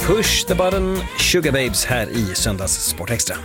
Push the button, Sugar Babes här i söndags Sportextra.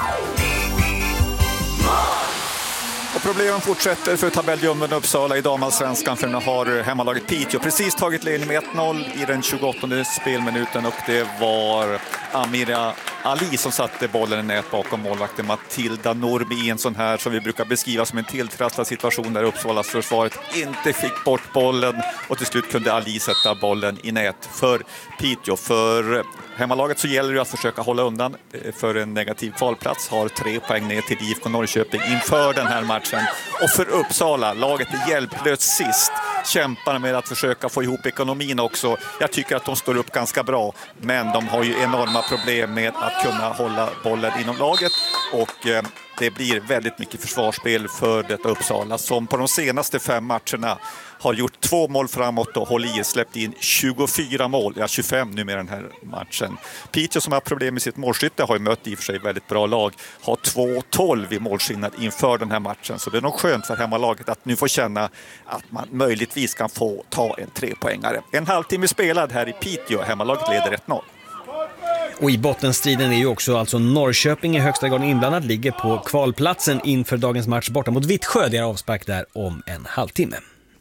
Och problemen fortsätter för tabelljummen Uppsala i damallsvenskan, för nu har hemmalaget Piteå precis tagit ledning med 1-0 i den 28:e spelminuten, och det var Amira Ali som satte bollen i nät bakom målvakten Matilda Norby i en sån här som vi brukar beskriva som en tilltrasslad situation där Uppsalas försvaret inte fick bort bollen, och till slut kunde Ali sätta bollen i nät för Piteå. För hemmalaget så gäller det att försöka hålla undan för en negativ kvalplats, har 3 poäng ner till IFK Norrköping inför den här matchen. Och för Uppsala, laget är hjälplöst sist, kämpar med att försöka få ihop ekonomin också. Jag tycker att de står upp ganska bra, men de har ju enorma problem med att kunna hålla bollen inom laget, och det blir väldigt mycket försvarsspel för detta Uppsala som på de senaste 5 matcherna har gjort 2 mål framåt och håll i, släppt in 24 mål, 25 nu med den här matchen. Piteå som har problem med sitt målskytte har ju mött i och för sig väldigt bra lag, har 2-12 i målskillnad inför den här matchen, så det är nog skönt för hemmalaget att nu få känna att man möjligtvis kan få ta en 3-poängare. En halvtimme spelad här i Piteå, hemmalaget leder 1-0. Och i bottenstriden är ju också alltså Norrköping i högsta grad inblandad, ligger på kvalplatsen inför dagens match borta mot Vittsjö. Det är avspark där om en halvtimme.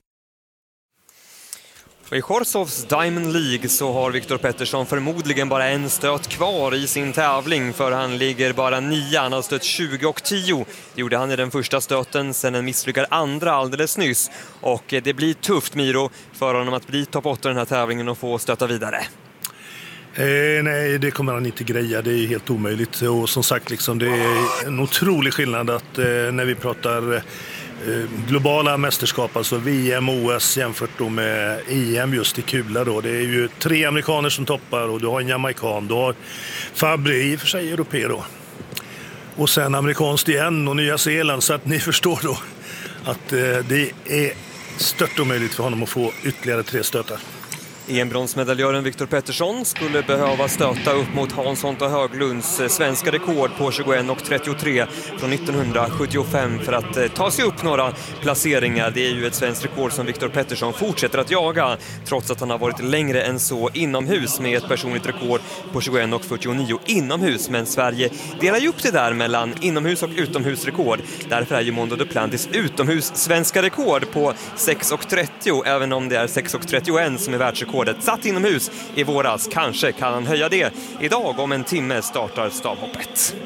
I Chorzovs Diamond League så har Viktor Pettersson förmodligen bara en stöt kvar i sin tävling, för han ligger bara 9. Han har stött 20 och 10. Det gjorde han i den första stöten, sen en misslyckad andra alldeles nyss. Och det blir tufft, Miro, för honom att bli topp 8 i den här tävlingen och få stöta vidare. Nej, det kommer han inte greja. Det är helt omöjligt. Och som sagt, liksom, det är en otrolig skillnad att när vi pratar globala mästerskap, alltså VM, OS jämfört då med EM just i kula då. Det är ju 3 amerikaner som toppar, och du har en jamaikan, du har Fabri, i och för sig europé då. Och sen amerikanskt igen och Nya Zeeland, så att ni förstår då att det är stört omöjligt för honom att få ytterligare 3 stötar. EM-bronsmedaljören Viktor Pettersson skulle behöva stöta upp mot Hansson och Höglunds svenska rekord på 21,33 från 1975 för att ta sig upp några placeringar. Det är ju ett svenskt rekord som Viktor Pettersson fortsätter att jaga, trots att han har varit längre än så inomhus med ett personligt rekord på 21,49 inomhus. Men Sverige delar ju upp det där mellan inomhus- och utomhusrekord. Därför är ju Mondo Duplantis utomhus svenska rekord på 6,30, även om det är 6,31 som är världsrekord. Satt inomhus i våras. Kanske kan han höja det. Idag om en timme startar stavhoppet.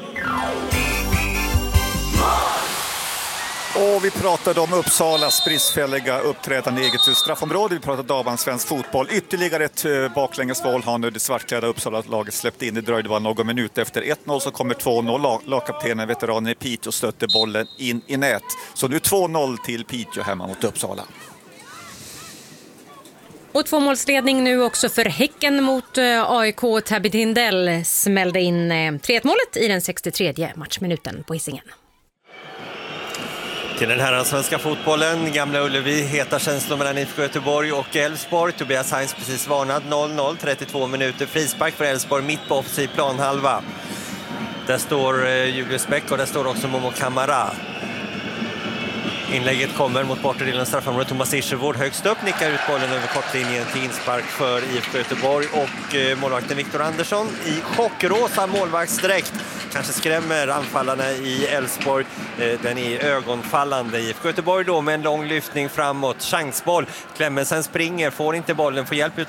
Och vi pratade om Uppsalas bristfälliga uppträdande i eget straffområde. Vi pratade om svensk fotboll. Ytterligare ett baklängesmål har nu det svartklädda Uppsala-laget släppt in. Det dröjde bara någon minut efter 1-0 så kommer 2-0. Lagkaptenen, veteranen i Piteå, stötte bollen in i nät. Så nu 2-0 till Piteå hemma mot Uppsala. Och 2-målsledning nu också för Häcken mot AIK. Tabby Tindell smällde in 3-1-målet i den 63:e matchminuten på Hisingen. Till den här svenska fotbollen, Gamla Ullevi, heta känslor mellan IFK Göteborg och Elfsborg. Tobias Heinz precis varnad, 0-0, 32 minuter, frispark för Elfsborg mitt på offensiv planhalva. Där står Julius Bäck och där står också Momo Kamara. Inlägget kommer mot bortre delen av straffområdet. Thomas Ischervård högst upp nickar ut bollen över kortlinjen till inspark för IFK Göteborg, och målvakten Viktor Andersson i chockrosa målvaktsdräkt kanske skrämmer anfallarna i Elfsborg. Den är ögonfallande. IFK Göteborg då med en lång lyftning framåt. Chansboll. Klemmensen springer, får inte bollen, får hjälp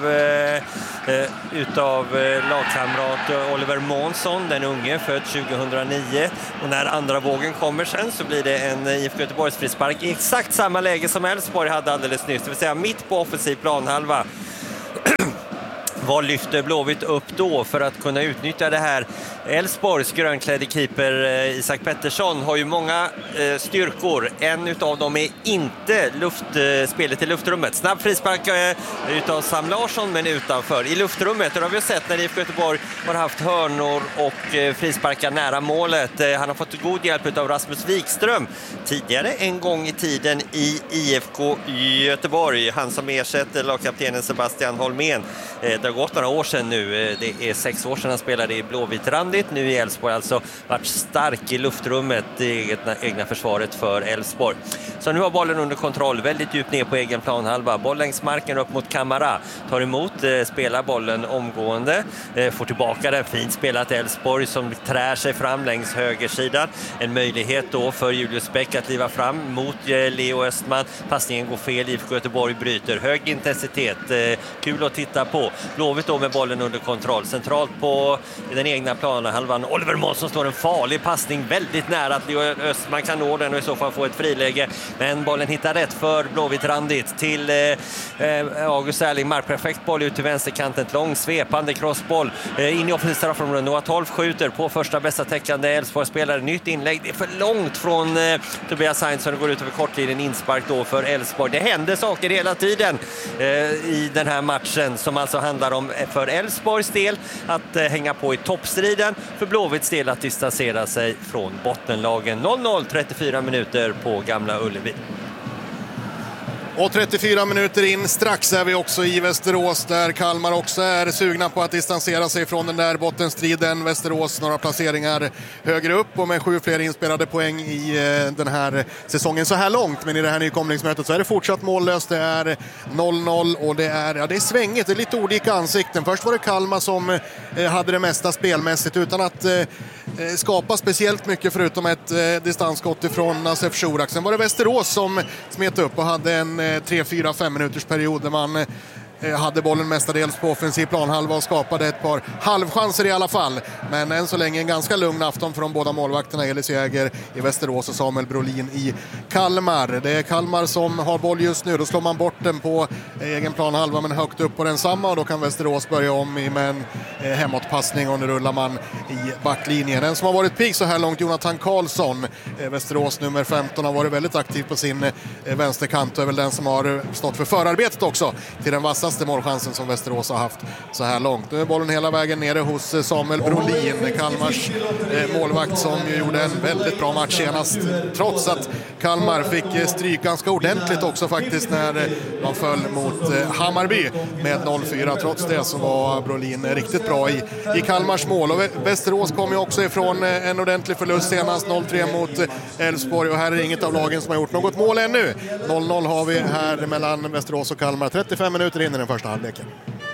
utav lagkamrat Oliver Månsson, den unge, född 2009. Och när andra vågen kommer sen så blir det en IFK Göteborgs frispark i exakt samma läge som Elfsborg hade alldeles nyss. Det vill säga mitt på offensiv planhalva. Vad lyfter Blåvitt upp då för att kunna utnyttja det här? Elfsborgs grönklädde keeper Isak Pettersson har ju många styrkor. En utav dem är inte spelet i luftrummet. Snabb frispark utav Sam Larsson, men utanför. I luftrummet, och det har vi sett när IFK Göteborg har haft hörnor och frisparkar nära målet. Han har fått god hjälp utav Rasmus Wikström tidigare en gång i tiden i IFK Göteborg. Han som ersätter lagkaptenen Sebastian Holmén. Det har gått några år sedan nu. Det är 6 år sedan han spelade i blåvitrandigt. Nu är Elfsborg alltså varit stark i luftrummet i egna försvaret för Elfsborg. Så nu har bollen under kontroll, väldigt djupt ner på egen planhalva. Boll längs marken upp mot Kamara. Tar emot, spelar bollen omgående. Får tillbaka den, fint spelat Elfsborg som trär sig fram längs högersidan. En möjlighet då för Julius Bäck att kliva fram mot Leo Östman. Passningen går fel, IFK Göteborg bryter. Hög intensitet, kul att titta på. Blåvitt då med bollen under kontroll. Centralt på den egna planhalvan. Oliver Månsson slår en farlig passning väldigt nära att Leo Östman kan nå den och i så fall få ett friläge. Men bollen hittar rätt för blåvitt-randigt till August Erling. Markperfekt boll ut till vänsterkanten. Lång svepande crossboll in i offensivt straffområde. Noah Tolf skjuter på första bästa täckande Elfsborg-spelare. Nytt inlägg. Det är för långt från Tobias Heinzson och går ut över kortlinjen. Inspark då för Elfsborg. Det händer saker hela tiden i den här matchen som alltså handlar om för Elfsborgs del att hänga på i toppstriden. För Blåvitts del att distansera sig från bottenlagen. 0-0, 34 minuter på Gamla Ullevi. Och 34 minuter in, strax är vi också i Västerås där Kalmar också är sugna på att distansera sig från den där bottenstriden. Västerås några placeringar högre upp och med 7 fler inspelade poäng i den här säsongen så här långt. Men i det här nykomlingsmötet så är det fortsatt mållöst. Det är 0-0 och det är svängigt, det är lite olika ansikten. Först var det Kalmar som hade det mesta spelmässigt utan att skapa speciellt mycket förutom ett distansskott ifrån Nasef Shurak. Sen var det Västerås som smet upp och hade en 3-4-5 minuters period där man hade bollen mestadels på offensiv planhalva och skapade ett par halvchanser i alla fall. Men än så länge en ganska lugn afton för de båda målvakterna, Elis Jäger i Västerås och Samuel Brolin i Kalmar. Det är Kalmar som har boll just nu. Då slår man bort den på egen planhalva men högt upp på den samma och då kan Västerås börja om med en hemåtpassning och nu rullar man i backlinjen. Den som har varit pigg så här långt, Jonathan Karlsson, Västerås nummer 15, har varit väldigt aktiv på sin vänsterkant och är väl den som har stått för förarbetet också till den vassaste målchansen som Västerås har haft så här långt. Nu är bollen hela vägen nere hos Samuel Brolin, Kalmars målvakt som ju gjorde en väldigt bra match senast, trots att Kalmar fick stryk ganska ordentligt också faktiskt när man föll mot Hammarby med 0-4. Trots det så var Brolin riktigt bra i Kalmars mål. Och Västerås kom ju också ifrån en ordentlig förlust senast, 0-3 mot Elfsborg, och här är inget av lagen som har gjort något mål ännu. 0-0 har vi här mellan Västerås och Kalmar, 35 minuter in i den första halvleken.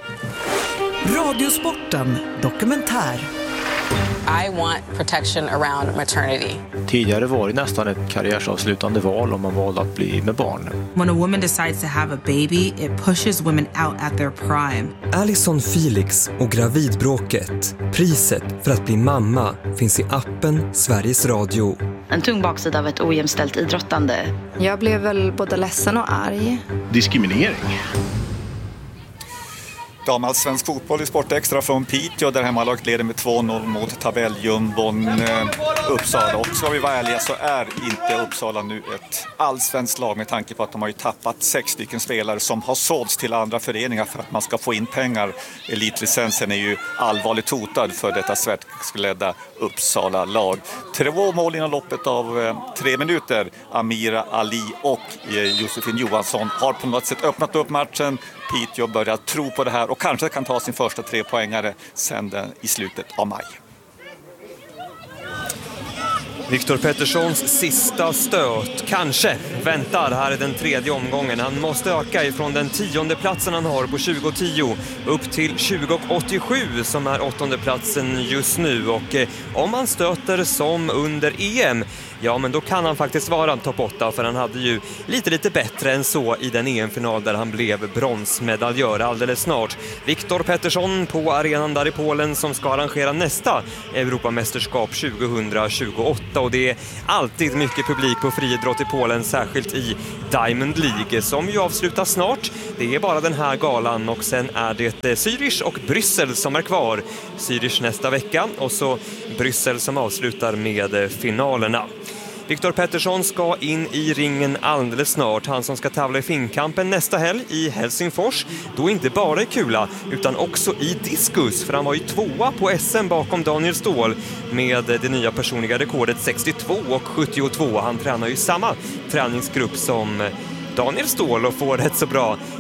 Radiosporten dokumentär. I want protection around maternity. Tidigare var det nästan ett karriärsavslutande val om man valde att bli med barn. When a woman decides to have a baby, it pushes women out at their prime. Alison Felix och gravidbråket. Priset för att bli mamma finns i appen Sveriges Radio. En tung baksida av ett ojämställt idrottande. Jag blev väl både ledsen och arg. Diskriminering. Damallsvensk fotboll i Sportextra från Piteå där hemmalaget leder med 2-0 mot tabelljumbon Uppsala. Och ska vi vara ärliga så är inte Uppsala nu ett allsvenskt lag med tanke på att de har ju tappat 6 stycken spelare som har sålts till andra föreningar för att man ska få in pengar. Elitlicensen är ju allvarligt hotad för detta svenskledda Uppsala-lag. 2 mål inom loppet av 3 minuter. Amira Ali och Josefin Johansson har på något sätt öppnat upp matchen. Piteå börjar tro på det här och kanske kan ta sin första 3-poängare sen i slutet av maj. Viktor Petterssons sista stöt kanske väntar här i den 3:e omgången. Han måste öka ifrån den 10:e platsen han har på 2010 upp till 2087 som är 8:e platsen just nu. Och om han stöter som under EM, ja men då kan han faktiskt vara topp 8, för han hade ju lite bättre än så i den EM-final där han blev bronsmedaljör alldeles snart. Viktor Pettersson på arenan där i Polen som ska arrangera nästa Europamästerskap 2028. Och det är alltid mycket publik på friidrott i Polen, särskilt i Diamond League som ju avslutas snart. Det är bara den här galan och sen är det Zürich och Bryssel som är kvar. Zürich nästa vecka och så Bryssel som avslutar med finalerna. Viktor Pettersson ska in i ringen alldeles snart. Han som ska tävla i finkampen nästa helg i Helsingfors. Då inte bara i kula utan också i diskus. För han var ju 2:a på SM bakom Daniel Ståhl med det nya personliga rekordet 62 och 72. Han tränar ju samma träningsgrupp som Daniel Ståhl och får rätt så bra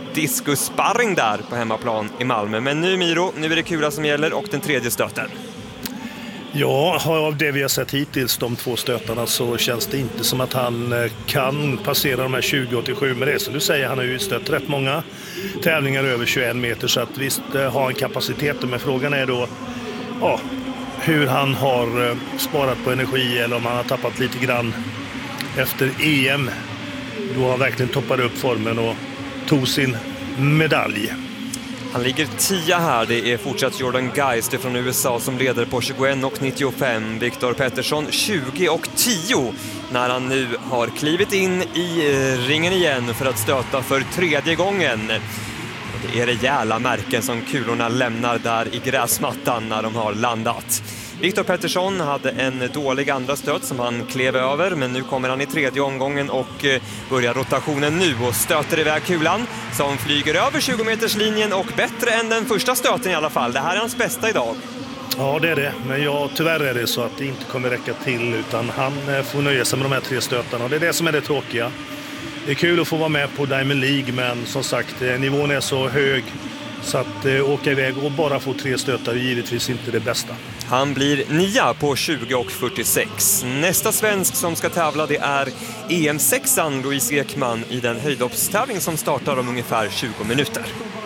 diskussparring där på hemmaplan i Malmö. Men nu Miro, nu är det kula som gäller och den tredje stöten. Ja, av det vi har sett hittills, de 2 stötarna, så känns det inte som att han kan passera de här 20-87 med det. Så du säger, han har ju stött rätt många tävlingar över 21 meter, så att visst har han kapaciteten. Men frågan är då hur han har sparat på energi, eller om han har tappat lite grann efter EM. Då han verkligen toppade upp formen och tog sin medalj. Han ligger 10 här. Det är fortsatt Jordan Geist från USA som leder på 21,95. Viktor Pettersson 20,10 när han nu har klivit in i ringen igen för att stöta för 3:e gången. Det är rejäla märken som kulorna lämnar där i gräsmattan när de har landat. Viktor Pettersson hade en dålig andra stöt som han klev över, men nu kommer han i 3:e omgången och börjar rotationen nu och stöter iväg kulan som flyger över 20-meterslinjen och bättre än den första stöten i alla fall. Det här är hans bästa idag. Ja, det är det. Men tyvärr är det så att det inte kommer räcka till, utan han får nöja sig med de här 3 stötarna. Och det är det som är det tråkiga. Det är kul att få vara med på Diamond League, men som sagt, nivån är så hög så att åka iväg och bara få 3 stötar är givetvis inte det bästa. Han blir 9 på 20,46. Nästa svensk som ska tävla, det är EM6an Louise Ekman i den höjdhoppstävling som startar om ungefär 20 minuter.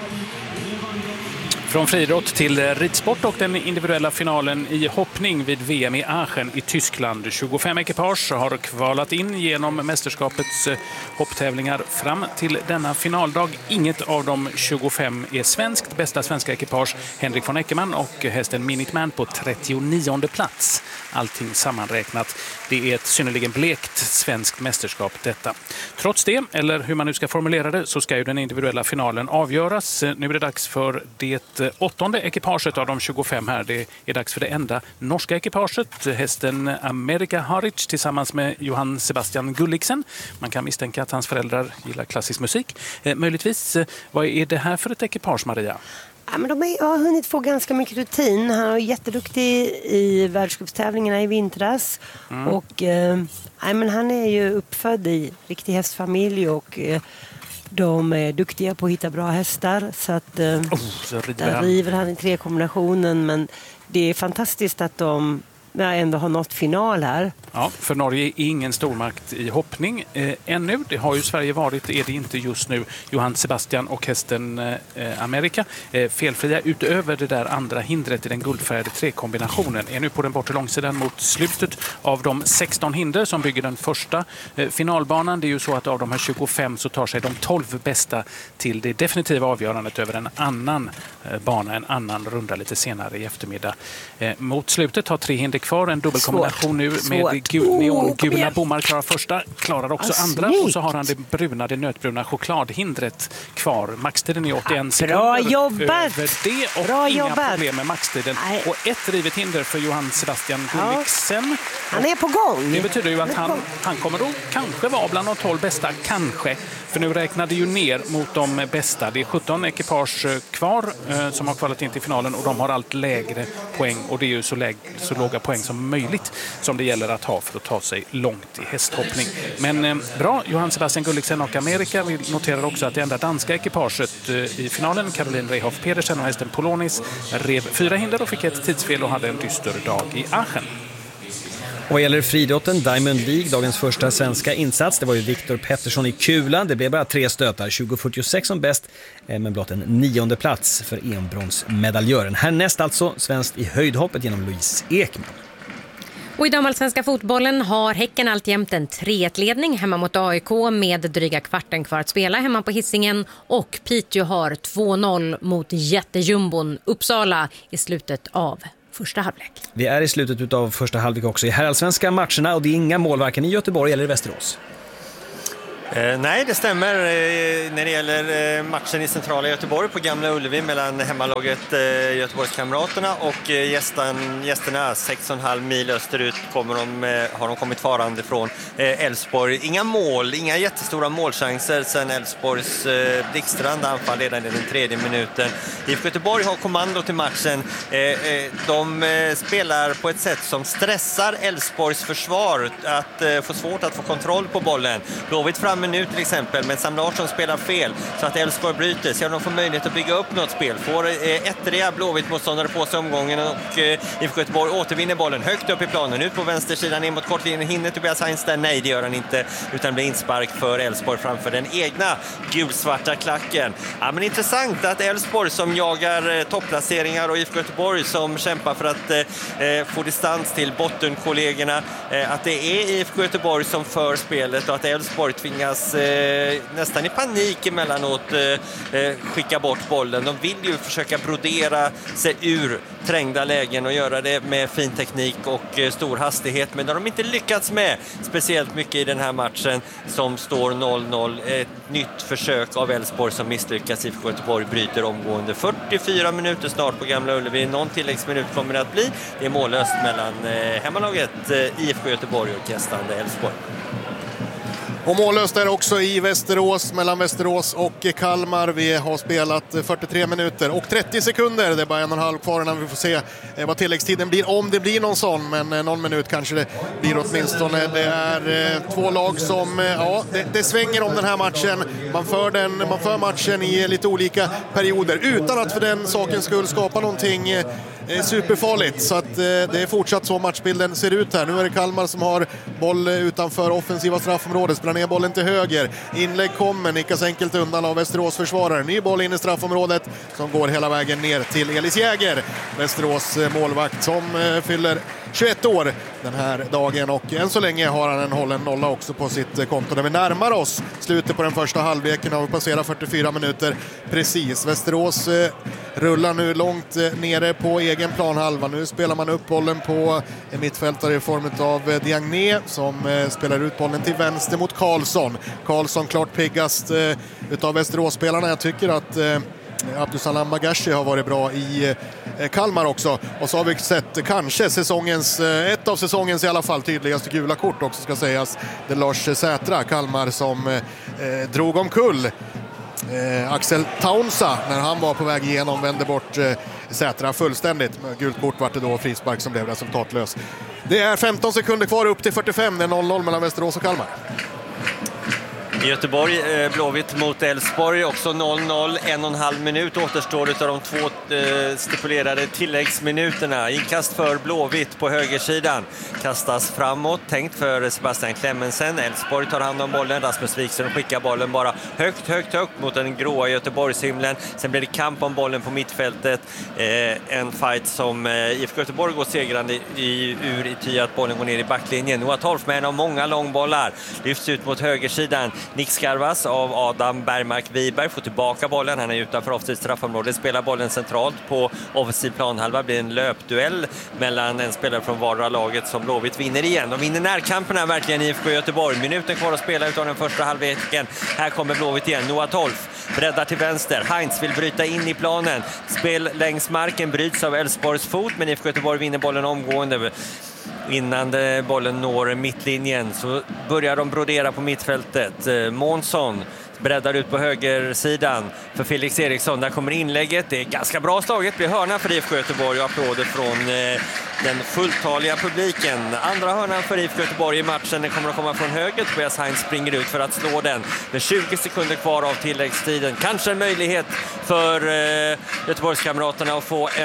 Från friidrott till ridsport och den individuella finalen i hoppning vid VM i Aachen i Tyskland. 25 ekipage har kvalat in genom mästerskapets hopptävlingar fram till denna finaldag. Inget av de 25 är svenskt. Bästa svenska ekipage Henrik von Eckermann och hästen Minuteman på 39:e plats. Allting sammanräknat. Det är ett synnerligen blekt svenskt mästerskap detta. Trots det, eller hur man nu ska formulera det, så ska ju den individuella finalen avgöras. Nu är det dags för det 8:e ekipaget av de 25 här. Det är dags för det enda norska ekipaget. Hästen America Harich tillsammans med Johan Sebastian Gulliksen. Man kan misstänka att hans föräldrar gillar klassisk musik. Möjligtvis, vad är det här för ett ekipage, Maria? Ja, men de har hunnit få ganska mycket rutin. Han är jätteduktig i världscupstävlingarna i vintras. Och men han är ju uppfödd i riktig hästfamilj och de är duktiga på att hitta bra hästar. Så att där river han i 3-kombinationen. Men det är fantastiskt att de ändå har nått final här. Ja, för Norge är ingen stormakt i hoppning ännu. Det har ju Sverige varit, är det inte just nu. Johan Sebastian och hästen America felfria utöver det där andra hindret i den guldfärgade 3-kombinationen. Är nu på den bortre långsidan mot slutet av de 16 hinder som bygger den första finalbanan. Det är ju så att av de här 25 så tar sig de 12 bästa till det definitiva avgörandet över en annan bana, en annan runda lite senare i eftermiddag. Mot slutet har 3 hinder kvar, en dubbelkombination nu med neongula bommar klarar första, klarar också andra och så har han det bruna, det nötbruna chokladhindret kvar. Maxtiden är 81 sekunder. Bra jobbat! Över det och bra inga jobbat. Problem med maxtiden. Och ett drivet hinder för Johan Sebastian Gulliksen. Han är på gång. Det betyder ju att han kommer då kanske vara bland de 12 bästa, kanske. För nu räknade ju ner mot de bästa. Det är 17 ekipage kvar som har kvalat in till finalen och de har allt lägre poäng och det är ju så låga poäng som möjligt som det gäller att ha för att ta sig långt i hästhoppning. Men bra, Johan Sebastian Gulliksen och Amerika. Vi noterar också att det enda danska ekipaget i finalen, Caroline Reihoff Pedersen och hästen Polonis, rev 4 hinder och fick ett tidsfel och hade en dyster dag i Aachen. Och vad gäller friidrotten, Diamond League, dagens första svenska insats, det var ju Viktor Pettersson i kulan. Det blev bara 3 stötar, 20,46 som bäst, men blott en 9:e plats för enbronsmedaljören. Härnäst alltså svenskt i höjdhoppet genom Louise Ekman. Och i damallsvenska fotbollen har Häcken alltjämt en 3-1-ledning hemma mot AIK med dryga kvarten kvar att spela hemma på Hisingen. Och Piteå har 2-0 mot jättejumbon Uppsala i slutet av första halvlek. Vi är i slutet av första halvlek också i herrallsvenska matcherna och det är inga mål varken i Göteborg eller i Västerås. Nej, det stämmer när det gäller matchen i centrala Göteborg på Gamla Ullevi mellan hemmalaget Göteborgskamraterna och gästerna 6,5 mil österut har de kommit farande från Elfsborg. Inga mål, inga jättestora målchanser sen Elfsborgs blixtrande anfall redan i den 3:e minuten. IFK Göteborg har kommando till matchen. De spelar på ett sätt som stressar Elfsborgs försvar att få svårt att få kontroll på bollen. Blåvitt fram fram nu till exempel, men Sam Larsson spelar fel så att Elfsborg bryter. Så de får möjlighet att bygga upp något spel. Får ettriga Blåvitt motståndare på sig omgången och IFK Göteborg återvinner bollen högt upp i planen. Ut på vänstersidan in mot kortlinjen. Hinner Tobias Heinz där? Nej, det gör han inte, utan blir inspark för Elfsborg framför den egna gulsvarta klacken. Ja, men intressant att Elfsborg som jagar topplaceringar och IFK Göteborg som kämpar för att få distans till bottenkollegorna, att det är IFK Göteborg som för spelet och att Elfsborg tvingas nästan i panik emellanåt skicka bort bollen. De vill ju försöka brodera sig ur trängda lägen och göra det med fin teknik och stor hastighet, men de har inte lyckats med speciellt mycket i den här matchen som står 0-0. Ett nytt försök av Elfsborg som misslyckas. IFK Göteborg bryter omgående. 44 minuter snart på Gamla Ullevi. Någon tilläggsminut kommer det att bli. Det är mållöst mellan hemmalaget IFK Göteborg och gästande Elfsborg. Och mållöst är också i Västerås, mellan Västerås och Kalmar. Vi har spelat 43 minuter och 30 sekunder. Det är bara 1,5 kvar innan vi får se vad tilläggstiden blir. Om det blir någon sån, men någon minut kanske det blir åtminstone. Det är två lag som, ja, det svänger om den här matchen. Man för matchen i lite olika perioder utan att för den sakens skull skapa någonting superfarligt, så att det är fortsatt så matchbilden ser ut här. Nu är det Kalmar som har boll utanför offensiva straffområdet, spelar ner bollen till höger, inlägg kommer, nickas enkelt undan av Västerås försvarare, ny boll in i straffområdet som går hela vägen ner till Elis Jäger, Västerås målvakt som fyller 21 år den här dagen, och än så länge har han en hållen nolla också på sitt konto. När vi närmar oss slutet på den första halvleken och passerar 44 minuter precis. Västerås rullar nu långt nere på egen planhalva. Nu spelar man upp bollen på en mittfältare i form av Diagné som spelar ut bollen till vänster mot Karlsson. Karlsson klart piggast utav Västerås-spelarna. Jag tycker att Abdusalam Magashi har varit bra i Kalmar också. Och så har vi sett kanske ett av säsongens i alla fall tydligaste gula kort också ska sägas. Det är Lars Sätra, Kalmar, som drog omkull Axel Taunsa när han var på väg igenom, vände bort Sätra fullständigt. Gult kort var det då, frispark som blev resultatlös. Det är 15 sekunder kvar upp till 45. Det är 0-0 mellan Västerås och Kalmar. I Göteborg, Blåvitt mot Elfsborg, också 0-0, 1,5 minut återstår utav de 2 stipulerade tilläggsminuterna. Inkast för Blåvitt på högersidan, kastas framåt, tänkt för Sebastian Clemmensen. Elfsborg tar hand om bollen, Rasmus Wikström skickar bollen bara högt mot den gråa Göteborgshimlen. Sen blir det kamp om bollen på mittfältet, en fight som IFK Göteborg går segrande ur i ty att bollen går ner i backlinjen. Noah Torf med en av många långbollar, lyfts ut mot högersidan. Nick Skarvas av Adam Bergmark-Wiberg får tillbaka bollen. Han är utanför offensivt straffområde, spelar bollen centralt på offensiv planhalva. Blir en löpduell mellan en spelare från vardera laget som Blåvitt vinner igen. Och vinner närkamperna verkligen IFK Göteborg. Minuten kvar att spela utav den första halvleken. Här kommer Blåvitt igen. Noah Torf breddar till vänster. Heinz vill bryta in i planen. Spel längs marken bryts av Elfsborgs fot, men IFK Göteborg vinner bollen omgående. Innan bollen når mittlinjen så börjar de brodera på mittfältet. Månsson breddar ut på högersidan för Felix Eriksson. Där kommer inlägget. Det är ganska bra slaget. Blir hörna för IFK Göteborg och applåder från den fulltaliga publiken. Andra hörnan för IFK Göteborg i matchen. Den kommer att komma från höger. Tobias Heinz springer ut för att slå den. Med 20 sekunder kvar av tilläggstiden. Kanske en möjlighet för Göteborgskamraterna att få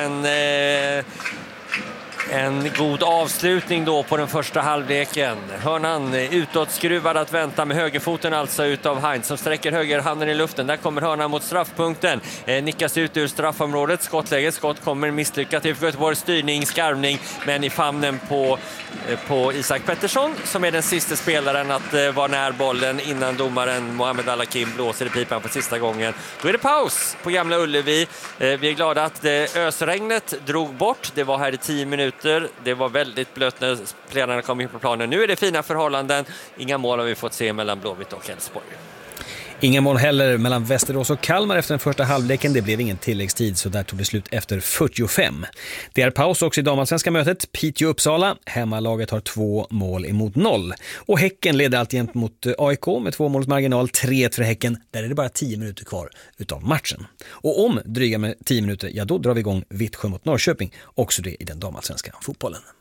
en god avslutning då på den första halvleken. Hörnan utåtskruvad att vänta med högerfoten alltså utav Heinz som sträcker högerhanden i luften. Där kommer hörnan mot straffpunkten. Nickas ut ur straffområdet. Skottläge. Skott kommer misslyckat till Göteborgs styrning, skarvning, men i famnen på Isak Pettersson som är den sista spelaren att vara när bollen innan domaren Mohamed Al-Hakim blåser i pipan för sista gången. Då är det paus på Gamla Ullevi. Vi är glada att ösregnet drog bort. Det var här i 10 minuter. Det var väldigt blött när spelarna kom in på planen. Nu är det fina förhållanden. Inga mål har vi fått se mellan Blåvitt och Elfsborg. Inga mål heller mellan Västerås och Kalmar efter den första halvleken. Det blev ingen tilläggstid, så där tog det slut efter 45. Det är paus också i damallsvenska mötet. Piteå-Uppsala. Hemmalaget har 2 mål emot 0. Och Häcken leder alltjämt mot AIK med 2 måls marginal. 3-1 för Häcken. Där är det bara 10 minuter kvar utav matchen. Och om dryga med 10 minuter, ja då drar vi igång Vittsjö mot Norrköping. Också det i den damallsvenska fotbollen.